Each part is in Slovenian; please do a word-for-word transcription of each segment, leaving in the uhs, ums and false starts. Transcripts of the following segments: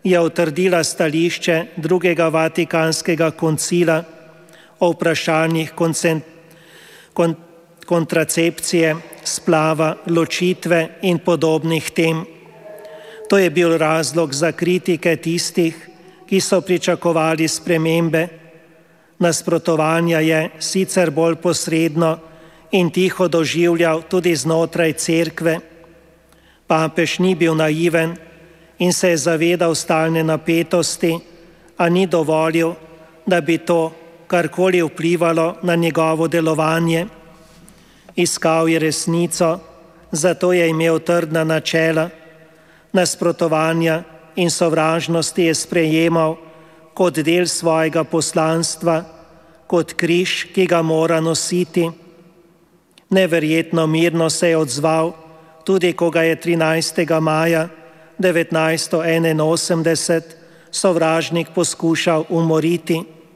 je utrdila stališče drugega Vatikanskega koncila o vprašanjih koncent, kon, kontracepcije, splava, ločitve in podobnih tem. To je bil razlog za kritike tistih, ki so pričakovali spremembe. Nasprotovanja je sicer bolj posredno in tiho doživljal tudi znotraj cerkve. Papež ni bil naiven in se je zavedal stalne napetosti, a ni dovolil, da bi to karkoli vplivalo na njegovo delovanje. Iskal je resnico, zato je imel trdna načela. Nasprotovanja in sovražnosti je sprejemal kot del svojega poslanstva, kot križ, ki ga mora nositi. Neverjetno mirno se je odzval, tudi ko ga je trinajstega maja devetnajststo enainosemdeset sovražnik poskušal umoriti.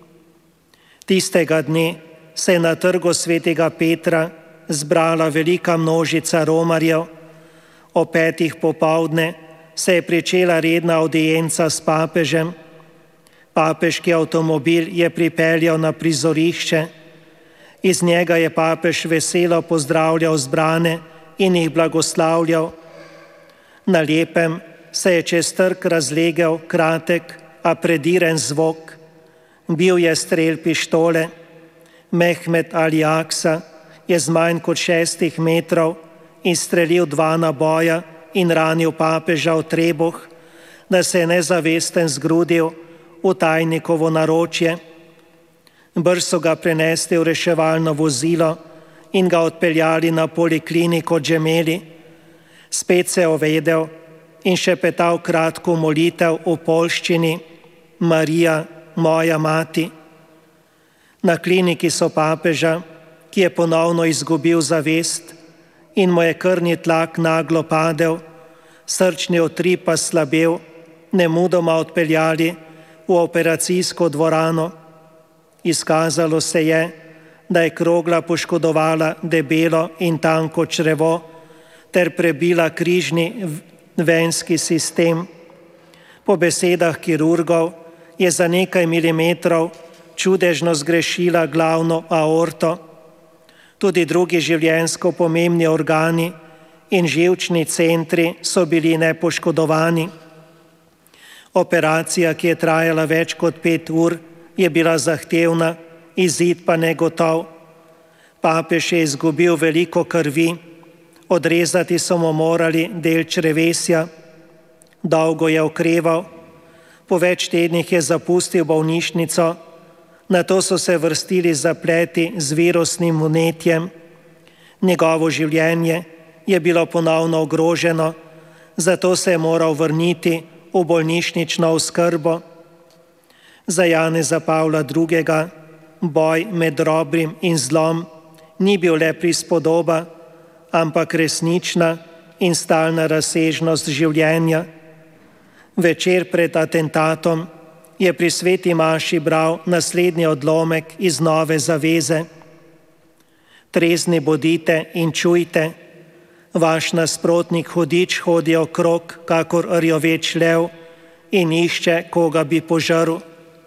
Tistega dne se je na trgu svetega Petra zbrala velika množica romarjev. O petih popoldne se je pričela redna avdienca s papežem. Papeški avtomobil je pripeljal na prizorišče. Iz njega je papež veselo pozdravljal zbrane in jih blagoslavljal. Na lepem se je čez trg razlegel kratek, a prediren zvok. Bil je strel pištole. Mehmed Ali Aksa je z manj kot šestih metrov izstrelil dva naboja in ranil papeža v trebuh, da se je nezavesten zgrudil v tajnikovo naročje. Brž so ga prenesli v reševalno vozilo in ga odpeljali na polikliniko Džemeli. Spet se je ovedel in šepetal kratko molitev v poljščini: Marija, moja mati. Na kliniki so papeža, ki je ponovno izgubil zavest in mu je krvni tlak naglo padel, srčni utrip pa slabel, nemudoma odpeljali v operacijsko dvorano. Izkazalo se je, da je krogla poškodovala debelo in tanko črevo ter prebila križni venski sistem. Po besedah kirurgov je za nekaj milimetrov čudežno zgrešila glavno aorto. Tudi drugi življenjsko pomembni organi in živčni centri so bili nepoškodovani. Operacija, ki je trajala več kot pet ur, je bila zahtevna, izid pa negotov. Papež je izgubil veliko krvi, odrezati so mu morali del črevesja. Dolgo je okreval, po več tednih je zapustil bolnišnico, nato so se vrstili zapleti z virusnim vnetjem. Njegovo življenje je bilo ponovno ogroženo, zato se je moral vrniti v bolnišnično oskrbo. Za Janeza Pavla drugega boj med dobrim in zlom ni bil le prispodoba, ampak resnična in stalna razsežnost življenja. Večer pred atentatom je pri sveti maši bral naslednji odlomek iz Nove zaveze: Trezni bodite in čujte, vaš nasprotnik hudič hodi okrog, kakor rjoveč lev, in išče, koga bi požrl.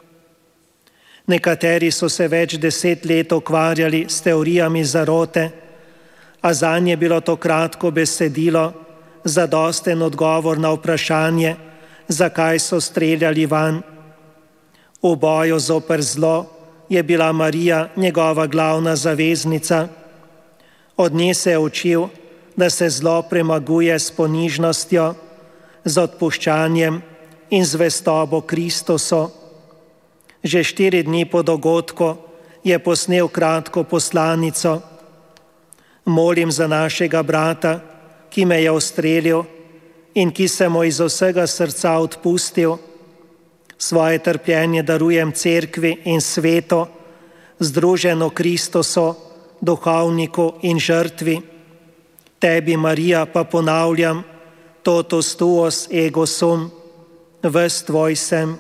Nekateri so se več deset let ukvarjali s teorijami zarote, a zanje je bilo to kratko besedilo zadosten odgovor na vprašanje, zakaj so streljali vanj. V boju zoper zlo je bila Marija njegova glavna zaveznica. Od nje se je učil, da se zlo premaguje s ponižnostjo, z odpuščanjem in zvestobo Kristusu. Že štiri dni po dogodku je posnel kratko poslanico: Molim za našega brata, ki me je ustrelil in ki se mu iz vsega srca odpustil. Svoje trpljenje darujem cerkvi in svetu, združeno Kristusu, duhovniku in žrtvi. Tebi, Marija, pa ponavljam: totus tuus ego sum, ves tvoj sem.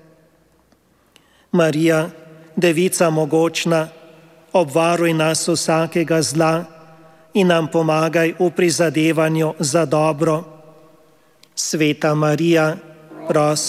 Marija, devica mogočna, obvaruj nas vsakega zla in nam pomagaj v prizadevanju za dobro. Sveta Marija, prosi